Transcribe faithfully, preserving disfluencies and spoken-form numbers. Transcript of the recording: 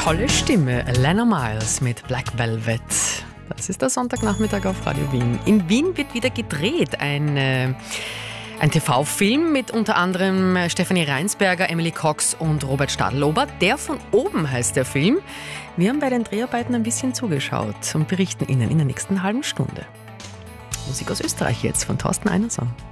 tolle Stimme, Lena Miles mit Black Velvet. Das ist der Sonntagnachmittag auf Radio Wien. In Wien wird wieder gedreht. Ein, äh, ein T V-Film mit unter anderem Stefanie Reinsberger, Emily Cox und Robert Stadlober. Der von oben heißt der Film. Wir haben bei den Dreharbeiten ein bisschen zugeschaut und berichten Ihnen in der nächsten halben Stunde. Musik aus Österreich jetzt von Thorsten Einerson.